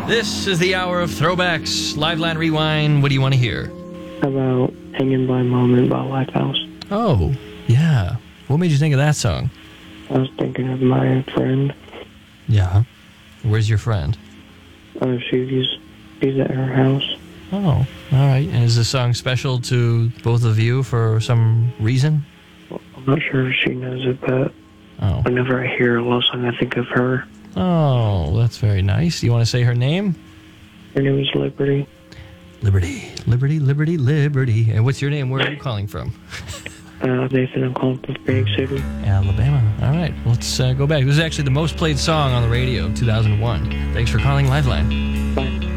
This is the hour of throwbacks. Liveline Rewind. What do you want to hear? About Hanging by a Moment by Lifehouse. Oh, yeah. What made you think of that song? I was thinking of my friend. Yeah. Where's your friend? She's at her house. Oh, all right. And is the song special to both of you for some reason? I'm not sure if she knows it, but whenever I hear a love song, I think of her. Oh, that's very nice. You want to say her name? Her name is Liberty. Liberty, Liberty, Liberty, Liberty. And what's your name? Where are you calling from? Nathan, I'm calling from Phoenix City. Alabama. All right, let's go back. This is actually the most played song on the radio of 2001. Thanks for calling Liveline.